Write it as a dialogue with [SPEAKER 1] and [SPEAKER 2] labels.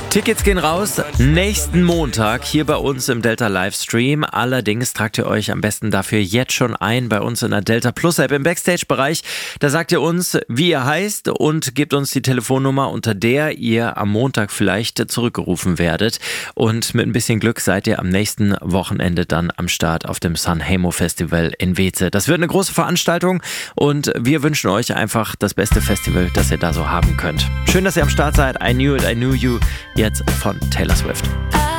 [SPEAKER 1] Tickets gehen raus nächsten Montag hier bei uns im Delta Livestream. Allerdings tragt ihr euch am besten dafür jetzt schon ein bei uns in der Delta Plus App im Backstage-Bereich. Da sagt ihr uns, wie ihr heißt und gebt uns die Telefonnummer, unter der ihr am Montag vielleicht zurückgerufen werdet. Und mit ein bisschen Glück seid ihr am nächsten Wochenende dann am Start auf dem Sanremo Festival in Weeze. Das wird eine große Veranstaltung und wir wünschen euch einfach das beste Festival, das ihr da so haben könnt. Schön, dass ihr am Start seid. I Knew It, I Knew You. Jetzt von Taylor Swift.